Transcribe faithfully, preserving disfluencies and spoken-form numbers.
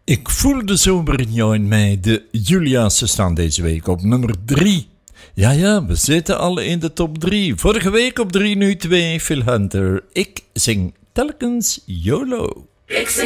Ik voel de zomer in jou en mij. De Julia's staan deze week op nummer drie. Ja, ja, we zitten al in de top drie. Vorige week op drie, nu twee, Phil Hunter. Ik zing telkens YOLO. Ik zing